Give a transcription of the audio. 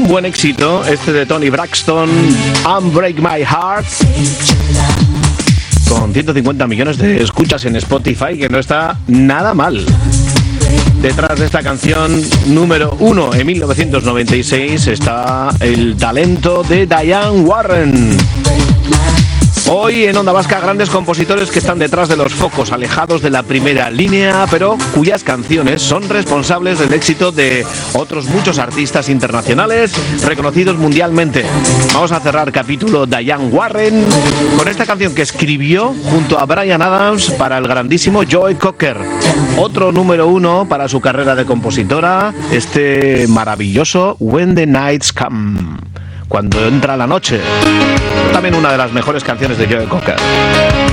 buen éxito este de Toni Braxton, Unbreak My Heart, con 150 millones de escuchas en Spotify, que no está nada mal. Detrás de esta canción número 1 en 1996 está el talento de Diane Warren. Hoy en Onda Vasca, grandes compositores que están detrás de los focos, alejados de la primera línea, pero cuyas canciones son responsables del éxito de otros muchos artistas internacionales reconocidos mundialmente. Vamos a cerrar capítulo Diane Warren con esta canción que escribió junto a Bryan Adams para el grandísimo Joe Cocker. Otro número 1 para su carrera de compositora, este maravilloso When the Nights Come, cuando entra la noche. También una de las mejores canciones de Joe Cocker.